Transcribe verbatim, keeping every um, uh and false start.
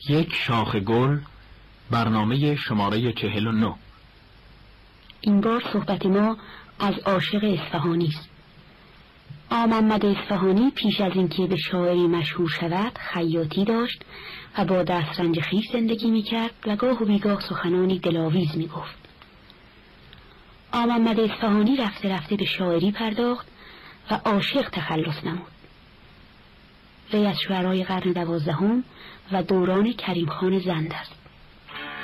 یک شاخ گل، برنامه شماره چهل و نه. این بار صحبت ما از عاشق اصفهانی است. آقا محمد اصفهانی پیش از اینکه به شاعری مشهور شود خیاطی داشت و با دسترنج خویش زندگی میکرد و گاه و بیگاه سخنانی دلاویز میگفت. آقا محمد اصفهانی رفته رفته به شاعری پرداخت و عاشق تخلص نمود. وی از شعرای قرن دوازدهم و دوران کریم خان زند است.